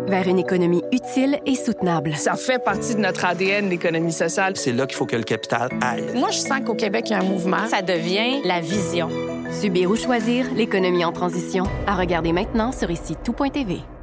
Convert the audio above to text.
vers une économie utile et soutenable. Ça fait partie de notre ADN, l'économie sociale. C'est là qu'il faut que le capital aille. Moi, je sens qu'au Québec, il y a un mouvement. Ça devient la vision. Subir ou choisir l'économie en transition. À regarder maintenant sur ici tout.tv.